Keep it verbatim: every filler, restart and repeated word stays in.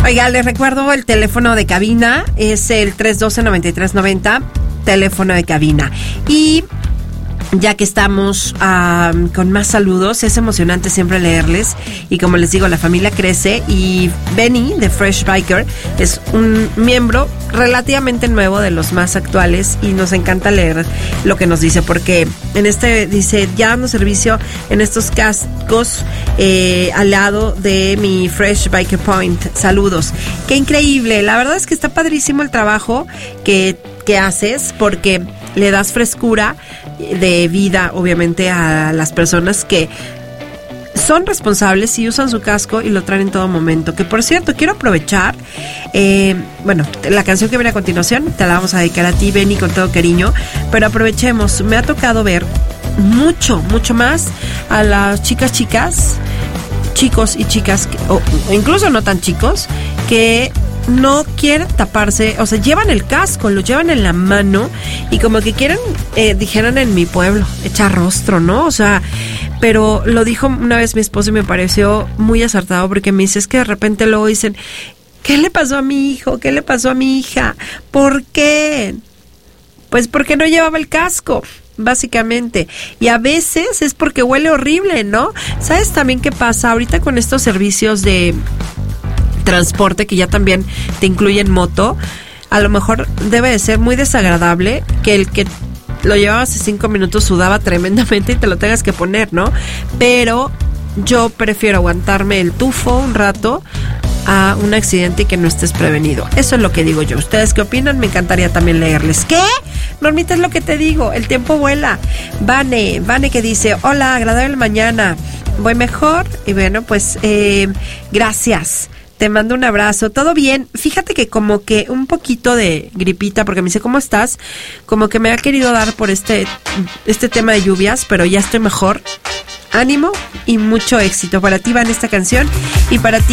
Oiga, les recuerdo el teléfono de cabina, es el tres uno dos, nueve tres nueve cero, teléfono de cabina. Y ya que estamos um, con más saludos, es emocionante siempre leerles. Y como les digo, la familia crece. Y Benny, de Fresh Biker, es un miembro relativamente nuevo, de los más actuales. Y nos encanta leer lo que nos dice, porque en este dice, ya dando servicio en estos cascos eh, al lado de mi Fresh Biker Point. Saludos. Qué increíble. La verdad es que está padrísimo el trabajo que, que haces, porque le das frescura de vida, obviamente, a las personas que son responsables y usan su casco y lo traen en todo momento. Que, por cierto, quiero aprovechar, eh, bueno, la canción que viene a continuación te la vamos a dedicar a ti, Benny, con todo cariño, pero aprovechemos. Me ha tocado ver mucho, mucho más a las chicas, chicas, chicos y chicas, o incluso no tan chicos, que no quieren taparse, o sea, llevan el casco, lo llevan en la mano y como que quieren, eh, dijeran en mi pueblo, echar rostro, ¿no? O sea, pero lo dijo una vez mi esposo y me pareció muy acertado, porque me dice, es que de repente luego dicen, ¿qué le pasó a mi hijo? ¿Qué le pasó a mi hija? ¿Por qué? Pues porque no llevaba el casco, básicamente. Y a veces es porque huele horrible, ¿no? ¿Sabes también qué pasa ahorita con estos servicios de transporte que ya también te incluyen moto? A lo mejor debe de ser muy desagradable que el que lo llevaba hace cinco minutos sudaba tremendamente y te lo tengas que poner, ¿no? Pero yo prefiero aguantarme el tufo un rato a un accidente y que no estés prevenido. Eso es lo que digo yo. ¿Ustedes qué opinan? Me encantaría también leerles. ¿Qué? Normita, es lo que te digo. El tiempo vuela. Vane, Vane que dice, hola, agradable mañana. Voy mejor. Y bueno, pues, eh, gracias. Te mando un abrazo. ¿Todo bien? Fíjate que como que un poquito de gripita, porque me dice, ¿cómo estás? Como que me ha querido dar por este, este tema de lluvias, pero ya estoy mejor. Ánimo y mucho éxito. Para ti va en esta canción y para ti